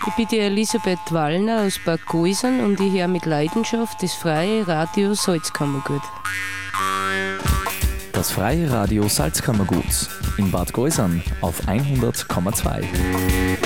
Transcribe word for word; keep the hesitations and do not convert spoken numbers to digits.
Ich bin die Elisabeth Wallner aus Bad Goisern und ich höre mit Leidenschaft das freie Radio Salzkammergut. Das freie Radio Salzkammergut in Bad Goisern auf hundert Komma zwei.